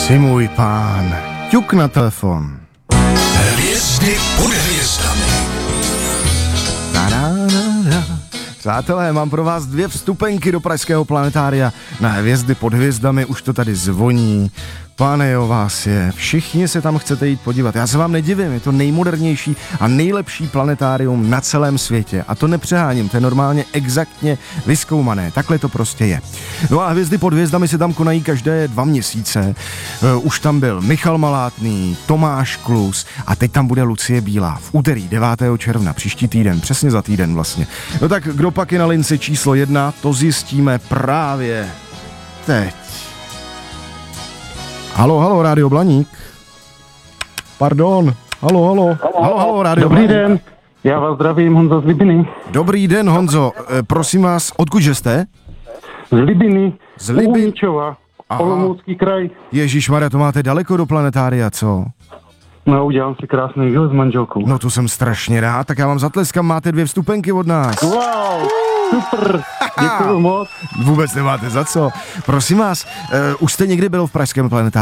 Jsi můj pán. Ťuk na telefon. Hvězdy pod hvězdami. Přátelé, mám pro vás 2 vstupenky do pražského planetária na Hvězdy pod hvězdami, už to tady zvoní. Pane jo, vás je, všichni se tam chcete jít podívat. Já se vám nedivím, je to nejmodernější a nejlepší planetárium na celém světě. A to nepřeháním, to je normálně exaktně vyzkoumané, takhle to prostě je. No a Hvězdy pod hvězdami se tam konají každé 2 měsíce. Už tam byl Michal Malátný, Tomáš Klus a teď tam bude Lucie Bílá v úterý 9. června, příští týden, přesně za týden vlastně. No tak kdo pak je na lince číslo 1, to zjistíme právě teď. Halo, Rádio Blaník. Pardon. Halo, Rádio Dobrý Blaník. den, já vás zdravím, Honza z Libiny. Dobrý den, Honzo. Prosím vás, odkudže jste? Z Libiny, Z Libin- Uničova, Olomoucký kraj. Ježišmarja, to máte daleko do planetária, co? No, udělám si krásný výlet s manželkou. No to jsem strašně rád, tak já vám zatleskám, máte 2 vstupenky od nás. Wow, super, děkuju moc. Vůbec nemáte za co. Prosím vás, už jste někdy byl v pražském planetáriu?